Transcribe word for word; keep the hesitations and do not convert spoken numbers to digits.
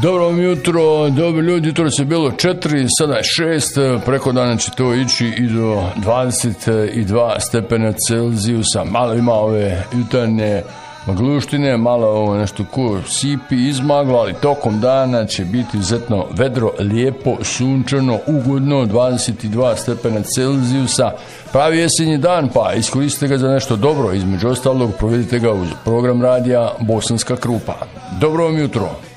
Dobro vam jutro, dobro ljudi, jutro se bilo četiri, sada je šest, preko dana će to ići i do dvadeset dva stepena Celzijusa, malo ima ove jutarnje magluštine, malo ovo nešto ko sipi, izmaglo, ali tokom dana će biti izuzetno vedro, lijepo, sunčano, ugodno, dvadeset dva stepena Celzijusa, pravi jesenji dan, pa iskoristite ga za nešto dobro, između ostalog provedite ga uz program radija Bosanska Krupa. Dobro vam jutro.